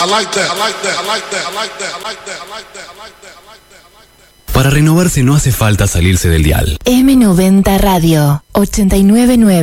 Para renovarse no hace falta salirse del dial. M90 Radio 89.9